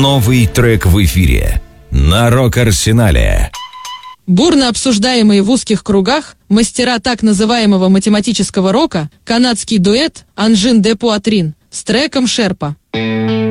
Новый трек в эфире на Рок-Арсенале. Бурно обсуждаемые в узких кругах мастера так называемого математического рока, канадский дуэт Ангин де Пуатрин с треком «Шерпа».